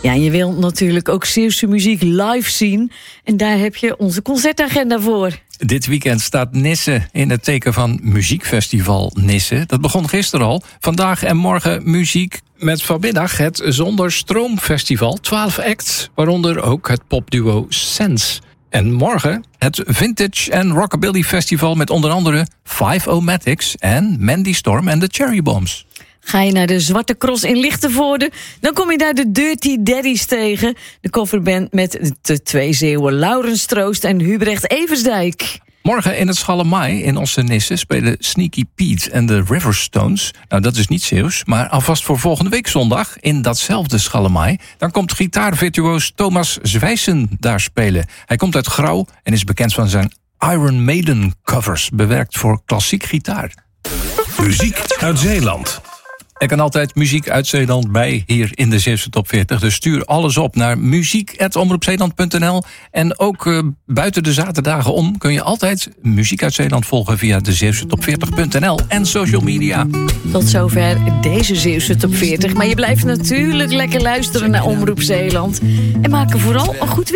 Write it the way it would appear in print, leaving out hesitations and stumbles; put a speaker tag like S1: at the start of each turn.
S1: Ja, en je wil natuurlijk ook Zeeuwse muziek live zien. En daar heb je onze concertagenda voor.
S2: Dit weekend staat Nisse in het teken van Muziekfestival Nisse. Dat begon gisteren al. Vandaag en morgen muziek met vanmiddag het Zonder Stroom Festival. 12 acts, waaronder ook het popduo Sense. En morgen het Vintage and Rockabilly Festival met onder andere 5-O-Matics en Mandy Storm en de Cherry Bombs.
S1: Ga je naar de Zwarte Cross in Lichtenvoorde, dan kom je daar de Dirty Daddies tegen. De coverband met de twee Zeeuwen Laurens Troost en Hubrecht Eversdijk.
S2: Morgen in het Schalemaai in onze Nisse spelen Sneaky Pete en de Riverstones. Nou, dat is niet Zeeuws, maar alvast voor volgende week zondag in datzelfde Schalemaai. Dan komt gitaarvirtuoos Thomas Zwijsen daar spelen. Hij komt uit Grauw en is bekend van zijn Iron Maiden covers, bewerkt voor klassiek gitaar.
S3: Muziek uit Zeeland.
S2: Er kan altijd muziek uit Zeeland bij hier in de Zeeuwse Top 40. Dus stuur alles op naar muziek@omroepzeeland.nl. En ook buiten de zaterdagen om kun je altijd muziek uit Zeeland volgen via de Zeeuwse Top 40.nl en social media.
S1: Tot zover deze Zeeuwse Top 40. Maar je blijft natuurlijk lekker luisteren naar Omroep Zeeland. En maak er vooral een goed weekend.